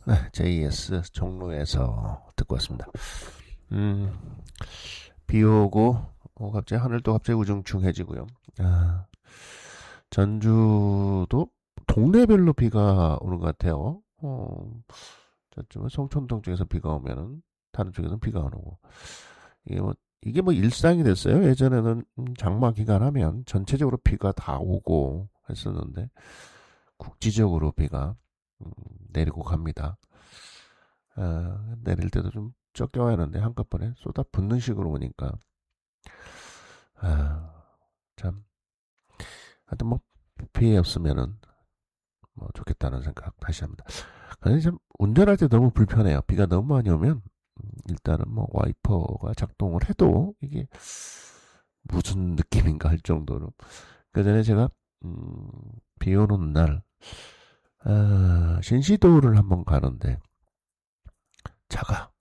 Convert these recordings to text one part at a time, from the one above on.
네, JS 종로에서 듣고 왔습니다. 음, 비 오고, 갑자기 하늘도 갑자기 우중충해지고요. 아, 전주도 동네별로 비가 오는 것 같아요. 저쪽은 성촌동 쪽에서 비가 오면은, 다른 쪽에서는 비가 안 오고. 이게 뭐 일상이 됐어요. 예전에는 장마 기간 하면 전체적으로 비가 다 오고 했었는데, 국지적으로 비가 음, 내리고 갑니다. 내릴 때도 좀 적게 와야 하는데 한꺼번에 쏟아 붓는 식으로 오니까 아, 참 하여튼 뭐 피해 없으면은 뭐 좋겠다는 생각 다시 합니다. 근데 참 운전할 때 너무 불편해요. 비가 너무 많이 오면 일단은 뭐 와이퍼가 작동을 해도 이게 무슨 느낌인가 할 정도로 그 전에 제가 음, 비 오는 날 신시도를 한번 가는데 차가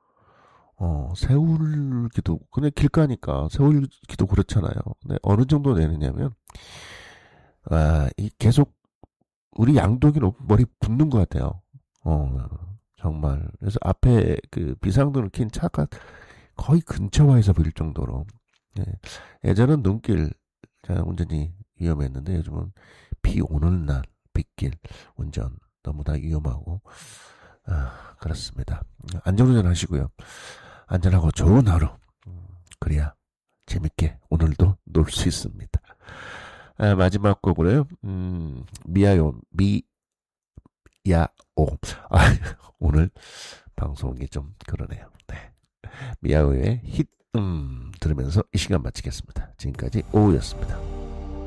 세울기도, 그냥 길가니까 세울기도 그렇잖아요. 근데 어느 정도 내느냐면, 이 계속 우리 양독이 머리 붓는 것 같아요. 어, 정말. 그래서 앞에 그 비상등을 킨 차가 거의 근처와에서 보일 정도로. 예. 예전은 눈길, 운전이 위험했는데 요즘은 비 오는 날, 빗길 운전 너무 다 위험하고, 그렇습니다. 안전운전 하시고요. 안전하고 좋은 하루. 그래야 재밌게 오늘도 놀 수 있습니다. 마지막 곡으로요. 미야오. 아, 오늘 방송이 좀 그러네요. 네. 미야오의 힛, 들으면서 이 시간 마치겠습니다. 지금까지 오우였습니다.